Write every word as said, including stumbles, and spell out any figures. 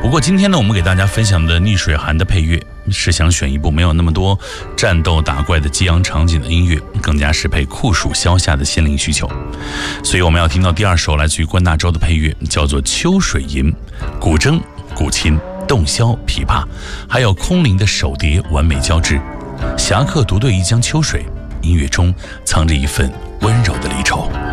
不过今天呢，我们给大家分享的逆水寒的配乐是想选一部没有那么多战斗打怪的激昂场景的音乐，更加适配酷暑消夏的心灵需求。所以我们要听到第二首来自于关大洲的配乐，叫做《秋水吟》，古筝、古琴、洞箫、琵琶，还有空灵的手碟完美交织，侠客独对一江秋水，音乐中藏着一份温柔的离愁。